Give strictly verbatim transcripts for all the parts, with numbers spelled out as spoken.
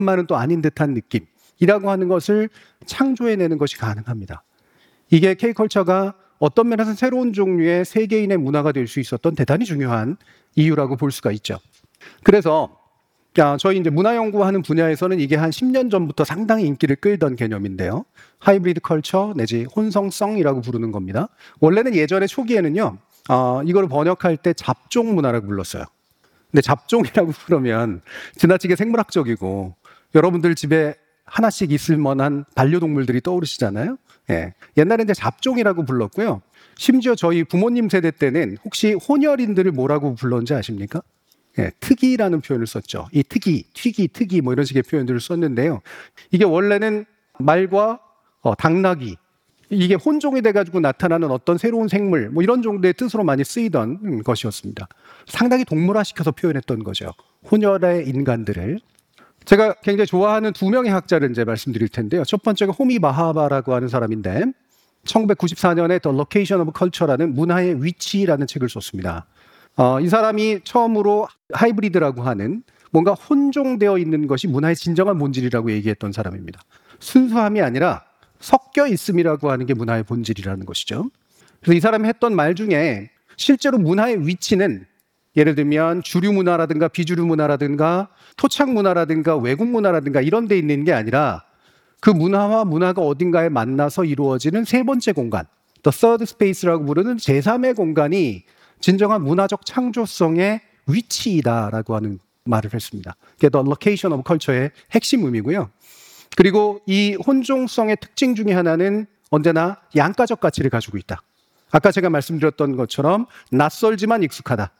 말은 또 아닌 듯한 느낌이라고 하는 것을 창조해내는 것이 가능합니다. 이게 K컬처가 어떤 면에서 새로운 종류의 세계인의 문화가 될 수 있었던 대단히 중요한 이유라고 볼 수가 있죠. 그래서 저희 이제 문화 연구하는 분야에서는 이게 한 십 년 전부터 상당히 인기를 끌던 개념인데요. 하이브리드 컬처 내지 혼성성이라고 부르는 겁니다. 원래는 예전에 초기에는요, 어, 이걸 번역할 때 잡종 문화라고 불렀어요. 근데 잡종이라고 그러면 지나치게 생물학적이고 여러분들 집에 하나씩 있을 만한 반려동물들이 떠오르시잖아요. 예. 옛날에 이제 잡종이라고 불렀고요. 심지어 저희 부모님 세대 때는 혹시 혼혈인들을 뭐라고 불렀는지 아십니까? 예, 특이라는 표현을 썼죠. 이 특이, 튀기, 특이 뭐 이런 식의 표현들을 썼는데요. 이게 원래는 말과 어, 당나귀, 이게 혼종이 돼가지고 나타나는 어떤 새로운 생물 뭐 이런 정도의 뜻으로 많이 쓰이던 것이었습니다. 상당히 동물화시켜서 표현했던 거죠. 혼혈의 인간들을. 제가 굉장히 좋아하는 두 명의 학자를 이제 말씀드릴 텐데요. 첫 번째가 호미 바하바라고 하는 사람인데 천구백구십사 년에 The Location of Culture라는 문화의 위치라는 책을 썼습니다. 어, 이 사람이 처음으로 하이브리드라고 하는 뭔가 혼종되어 있는 것이 문화의 진정한 본질이라고 얘기했던 사람입니다. 순수함이 아니라 섞여 있음이라고 하는 게 문화의 본질이라는 것이죠. 그래서 이 사람이 했던 말 중에 실제로 문화의 위치는 예를 들면 주류 문화라든가 비주류 문화라든가 토착 문화라든가 외국 문화라든가 이런 데 있는 게 아니라 그 문화와 문화가 어딘가에 만나서 이루어지는 세 번째 공간, The Third Space라고 부르는 제삼의 공간이 진정한 문화적 창조성의 위치이다라고 하는 말을 했습니다. 그게 The Location of Culture의 핵심 의미고요. 그리고 이 혼종성의 특징 중에 하나는 언제나 양가적 가치를 가지고 있다. 아까 제가 말씀드렸던 것처럼 낯설지만 익숙하다.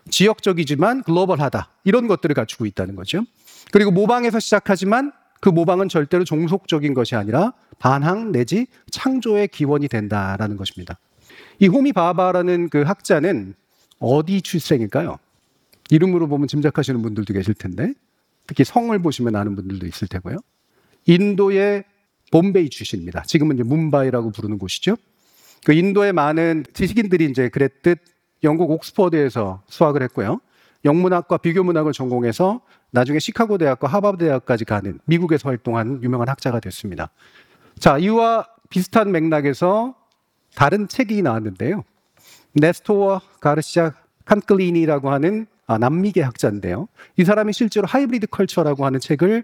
지역적이지만 글로벌하다. 이런 것들을 갖추고 있다는 거죠. 그리고 모방에서 시작하지만 그 모방은 절대로 종속적인 것이 아니라 반항 내지 창조의 기원이 된다라는 것입니다. 이 호미 바하바라는 그 학자는 어디 출생일까요? 이름으로 보면 짐작하시는 분들도 계실 텐데 특히 성을 보시면 아는 분들도 있을 테고요. 인도의 봄베이 출신입니다. 지금은 이제 뭄바이라고 부르는 곳이죠. 그 인도의 많은 지식인들이 이제 그랬듯 영국 옥스퍼드에서 수학을 했고요. 영문학과 비교문학을 전공해서 나중에 시카고 대학과 하버드 대학까지 가는 미국에서 활동한 유명한 학자가 됐습니다. 자, 이와 비슷한 맥락에서 다른 책이 나왔는데요. 네스토어 가르시아 칸클리니라고 하는 아, 남미계 학자인데요. 이 사람이 실제로 하이브리드 컬처라고 하는 책을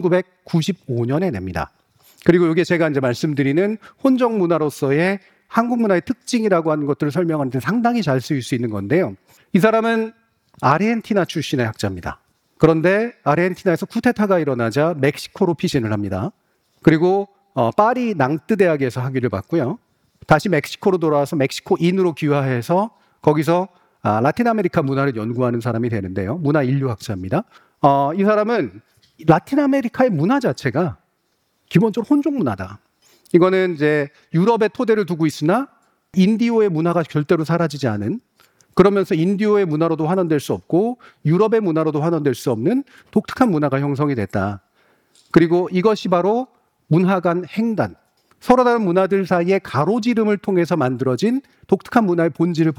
천구백구십오 년에 냅니다. 그리고 이게 제가 이제 말씀드리는 혼종 문화로서의 한국 문화의 특징이라고 하는 것들을 설명하는데 상당히 잘 쓰일 수 있는 건데요. 이 사람은 아르헨티나 출신의 학자입니다. 그런데 아르헨티나에서 쿠데타가 일어나자 멕시코로 피신을 합니다. 그리고 어, 파리 낭뜨 대학에서 학위를 받고요. 다시 멕시코로 돌아와서 멕시코인으로 귀화해서 거기서 아, 라틴 아메리카 문화를 연구하는 사람이 되는데요. 문화 인류학자입니다. 어, 이 사람은 라틴 아메리카의 문화 자체가 기본적으로 혼종 문화다. 이거는 이제 유럽의 토대를 두고 있으나 인디오의 문화가 절대로 사라지지 않은, 그러면서 인디오의 문화로도 환원될 수 없고 유럽의 문화로도 환원될 수 없는 독특한 문화가 형성이 됐다. 그리고 이것이 바로 문화 간 횡단, 서로 다른 문화들 사이의 가로지름을 통해서 만들어진 독특한 문화의 본질을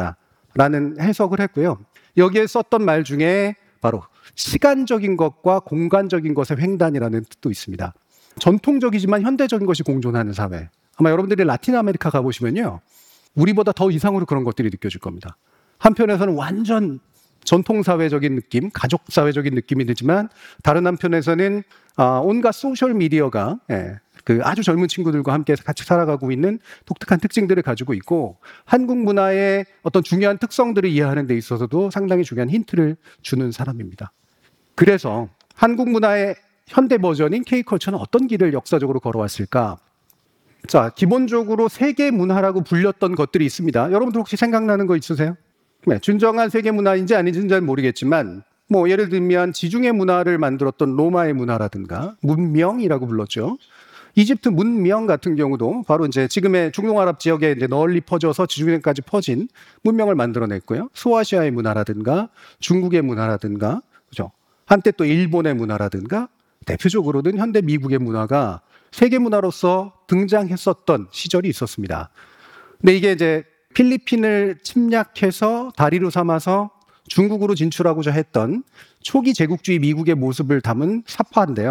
보여준다라는 해석을 했고요. 여기에 썼던 말 중에 바로 시간적인 것과 공간적인 것의 횡단이라는 뜻도 있습니다. 전통적이지만 현대적인 것이 공존하는 사회. 아마 여러분들이 라틴 아메리카 가보시면요, 우리보다 더 이상으로 그런 것들이 느껴질 겁니다. 한편에서는 완전 전통사회적인 느낌, 가족사회적인 느낌이 들지만 다른 한편에서는 온갖 소셜미디어가 그 아주 젊은 친구들과 함께 같이 살아가고 있는 독특한 특징들을 가지고 있고 한국 문화의 어떤 중요한 특성들을 이해하는 데 있어서도 상당히 중요한 힌트를 주는 사람입니다. 그래서 한국 문화의 현대 버전인 K컬처는 어떤 길을 역사적으로 걸어왔을까? 자, 기본적으로 세계 문화라고 불렸던 것들이 있습니다. 여러분들 혹시 생각나는 거 있으세요? 네, 진정한 세계 문화인지 아닌지는 잘 모르겠지만 뭐 예를 들면 지중해 문화를 만들었던 로마의 문화라든가 문명이라고 불렀죠. 이집트 문명 같은 경우도 바로 이제 지금의 중동아랍 지역에 이제 널리 퍼져서 지중해까지 퍼진 문명을 만들어냈고요. 소아시아의 문화라든가 중국의 문화라든가, 그죠? 한때 또 일본의 문화라든가, 대표적으로는 현대 미국의 문화가 세계 문화로서 등장했었던 시절이 있었습니다. 근데 이게 이제 필리핀을 침략해서 다리로 삼아서 중국으로 진출하고자 했던 초기 제국주의 미국의 모습을 담은 사파인데요.